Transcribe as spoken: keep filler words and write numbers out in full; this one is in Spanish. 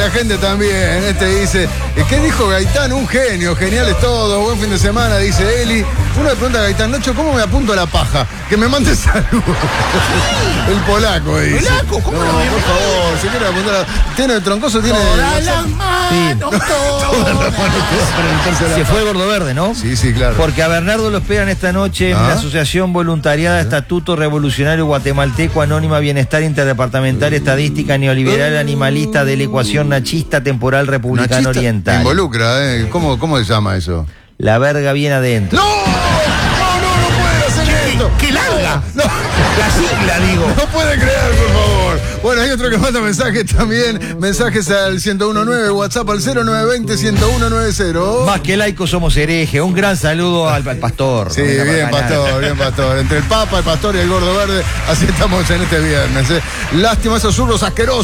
la gente también. Este dice, ¿qué dijo Gaitán? Un genio, geniales todos, buen fin de semana, dice Eli. Uno le pregunta a Gaitán, Nacho, ¿cómo me apunto a la paja? Que me mande salud. El polaco, dice. ¿Polaco? ¿Cómo no, no? por favor, se quiere apuntar a la... ¿Tiene el troncoso? ¿Tiene Todas las manos, todas. Se fue el Gordo Verde, ¿no? Sí, sí, claro. Porque a Bernardo lo esperan esta noche en ¿Ah? la Asociación Voluntariada Estatuto Revolucionario Guatemalteco Anónima Bienestar Interdepartamental Estadística Neoliberal Animalista de la Ecuación Nachista Temporal Republicano Nachista Oriental. me involucra, ¿eh? ¿Cómo, ¿Cómo se llama eso? La verga viene adentro. ¡No! ¡No, no, no puede hacer esto! ¡Qué larga! No, La sigla, digo. no puede creer, por favor. Bueno, hay otro que manda mensajes también. Mensajes al ciento diecinueve, WhatsApp al cero nueve dos cero, uno uno nueve cero. Más que laicos somos herejes. Un gran saludo al, al pastor. Sí, Venga, bien, para ganar. pastor, bien, pastor. Entre el Papa, el pastor y el Gordo Verde, así estamos en este viernes. ¿eh? Lástima esos zurros asquerosos.